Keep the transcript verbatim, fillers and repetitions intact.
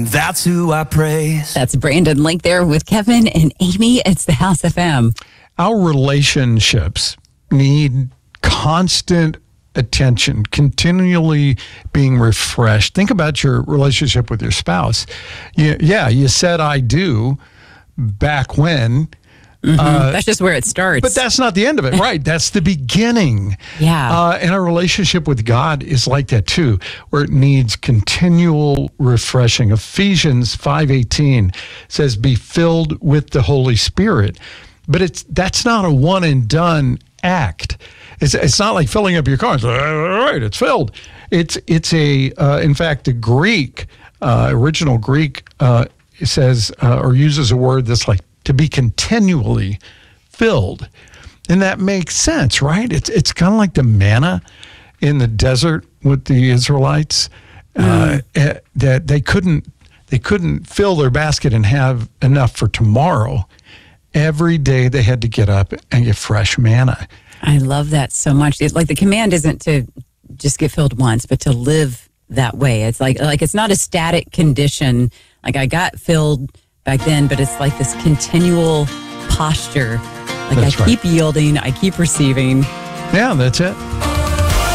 That's who I praise. That's Brandon Link there with Kevin and Amy. It's the House F M. Our relationships need constant attention, continually being refreshed. Think about your relationship with your spouse. You, yeah, you said I do back when. Mm-hmm. Uh, that's just where it starts. But that's not the end of it, right? That's the beginning. Yeah. Uh, and our relationship with God is like that too, where it needs continual refreshing. Ephesians five eighteen says, be filled with the Holy Spirit. But it's that's not a one and done act. It's it's not like filling up your car. It's like, all right, it's filled. It's, it's a, uh, in fact, the Greek, uh, original Greek uh, says uh, or uses a word that's like, to be continually filled. And that makes sense, right? It's it's kind of like the manna in the desert with the Israelites, mm. uh, that they couldn't they couldn't fill their basket and have enough for tomorrow. Every day they had to get up and get fresh manna. I love that so much. It's like the command isn't to just get filled once, but to live that way. It's like like it's not a static condition. Like I got filled back then, but it's like this continual posture. Like that's I keep right. yielding, I keep receiving. Yeah, that's it.